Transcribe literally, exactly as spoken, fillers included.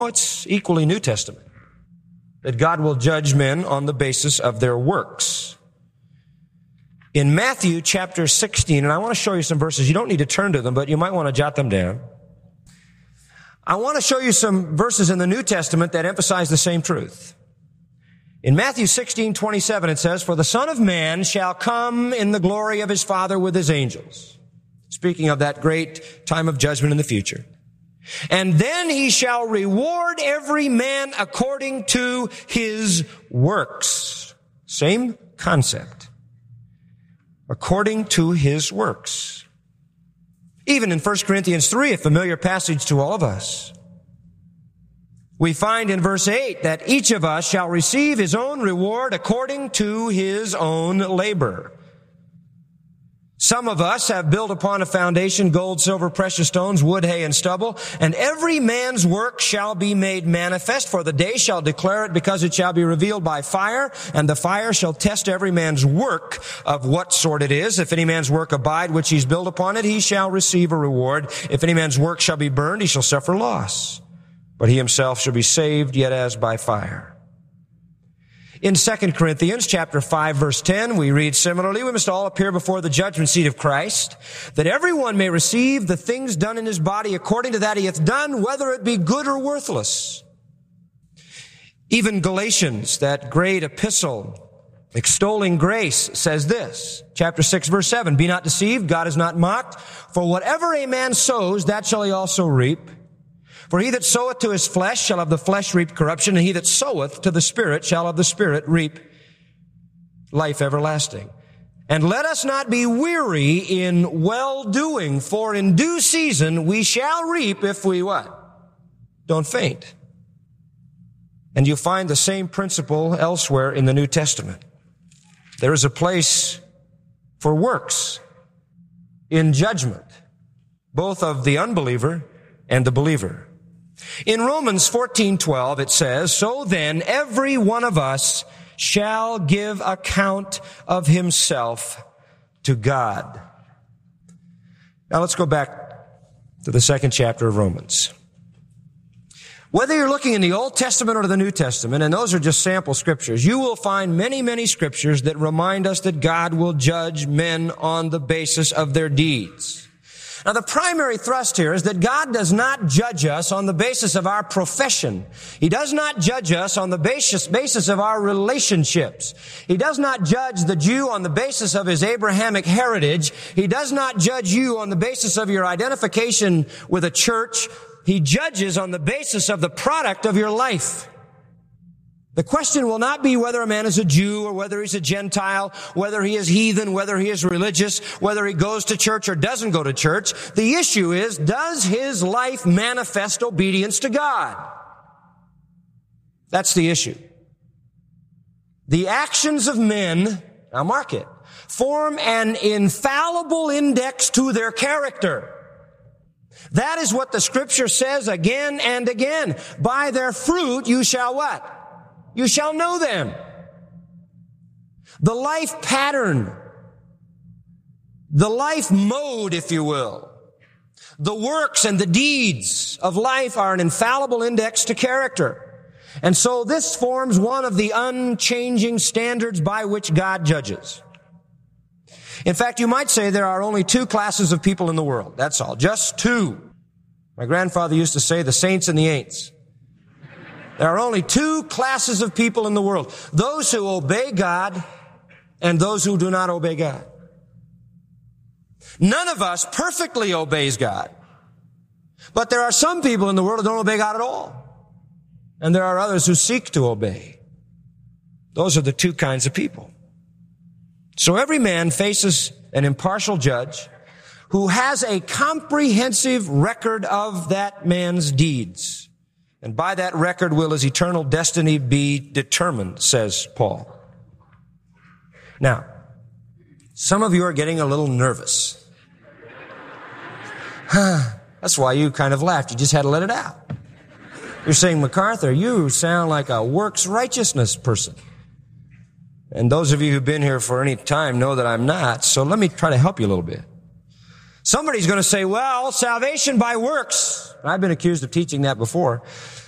it's equally New Testament, that God will judge men on the basis of their works. In Matthew chapter sixteen, and I want to show you some verses. You don't need to turn to them, but you might want to jot them down. I want to show you some verses in the New Testament that emphasize the same truth. In Matthew sixteen twenty-seven, it says, "For the Son of Man shall come in the glory of his Father with his angels." Speaking of that great time of judgment in the future. "And then he shall reward every man according to his works." Same concept. According to his works. Even in First Corinthians three, a familiar passage to all of us, we find in verse eight that each of us shall receive his own reward according to his own labor. Some of us have built upon a foundation gold, silver, precious stones, wood, hay, and stubble, and every man's work shall be made manifest, for the day shall declare it, because it shall be revealed by fire, and the fire shall test every man's work of what sort it is. If any man's work abide, which he's built upon it, he shall receive a reward. If any man's work shall be burned, he shall suffer loss, but he himself shall be saved, yet as by fire. In Second Corinthians chapter five, verse ten, we read similarly, "We must all appear before the judgment seat of Christ, that everyone may receive the things done in his body according to that he hath done, whether it be good or worthless." Even Galatians, that great epistle extolling grace, says this, chapter six, verse seven, "Be not deceived, God is not mocked, for whatever a man sows, that shall he also reap. For he that soweth to his flesh shall of the flesh reap corruption, and he that soweth to the Spirit shall of the Spirit reap life everlasting. And let us not be weary in well-doing, for in due season we shall reap if we what? Don't faint." And you find the same principle elsewhere in the New Testament. There is a place for works in judgment, both of the unbeliever and the believer. In Romans fourteen twelve, it says, "So then every one of us shall give account of himself to God." Now let's go back to the second chapter of Romans. Whether you're looking in the Old Testament or the New Testament, and those are just sample scriptures, you will find many, many scriptures that remind us that God will judge men on the basis of their deeds. Now, the primary thrust here is that God does not judge us on the basis of our profession. He does not judge us on the basis, basis of our relationships. He does not judge the Jew on the basis of his Abrahamic heritage. He does not judge you on the basis of your identification with a church. He judges on the basis of the product of your life. The question will not be whether a man is a Jew or whether he's a Gentile, whether he is heathen, whether he is religious, whether he goes to church or doesn't go to church. The issue is, does his life manifest obedience to God? That's the issue. The actions of men, now mark it, form an infallible index to their character. That is what the Scripture says again and again. By their fruit you shall what? You shall know them. The life pattern, the life mode, if you will, the works and the deeds of life are an infallible index to character. And so this forms one of the unchanging standards by which God judges. In fact, you might say there are only two classes of people in the world. That's all. Just two. My grandfather used to say the saints and the ain'ts. There are only two classes of people in the world. Those who obey God and those who do not obey God. None of us perfectly obeys God. But there are some people in the world who don't obey God at all. And there are others who seek to obey. Those are the two kinds of people. So every man faces an impartial judge who has a comprehensive record of that man's deeds. And by that record will his eternal destiny be determined, says Paul. Now, some of you are getting a little nervous. That's why you kind of laughed. You just had to let it out. You're saying, MacArthur, you sound like a works righteousness person. And those of you who've been here for any time know that I'm not, so let me try to help you a little bit. Somebody's going to say, well, salvation by works. I've been accused of teaching that before.